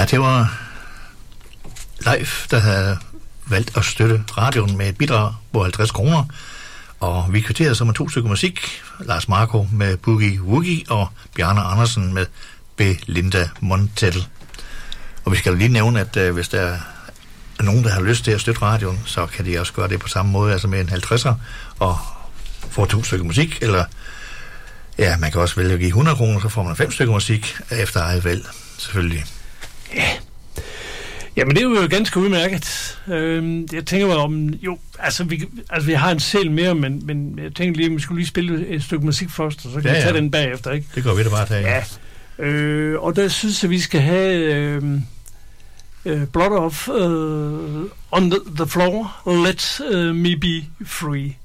Ja, det var Leif, der havde valgt at støtte radioen med et bidrag på 50 kroner. Og vi kvitterede så med 2 stykker musik. Lars Marco med Boogie Woogie og Bjarne Andersen med Belinda Montel. Og vi skal lige nævne, at hvis der er nogen, der har lyst til at støtte radioen, så kan de også gøre det på samme måde, altså med en 50'er og få 2 stykker musik, eller ja, man kan også vælge at give 100 kroner, så får man 5 stykker musik efter eget valg, selvfølgelig. Ja. Jamen, det er jo ganske udmærket. Jeg tænker mig om... Jo, altså vi har en selv mere, men jeg tænker lige, at vi skulle lige spille et stykke musik først, og så kan vi tage den bagefter, ikke? Det går vi da bare tage. Ja. Og der synes jeg, vi skal have Blood of on the Floor, Let Me Be Free.